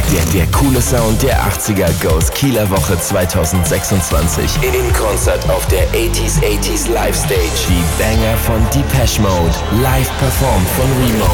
Der coole Sound der 80er goes Kieler Woche 2026. In Konzert auf der 80s Live Stage. Die Banger von Depeche Mode. Live performt von Remo.